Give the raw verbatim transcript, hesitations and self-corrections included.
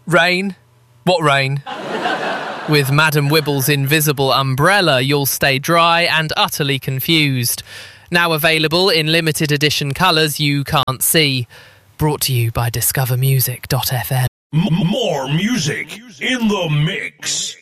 Rain? What rain? With Madam Wibble's invisible umbrella, you'll stay dry and utterly confused. Now available in limited edition colours you can't see. Brought to you by discover music dot f m. M- more music in the mix.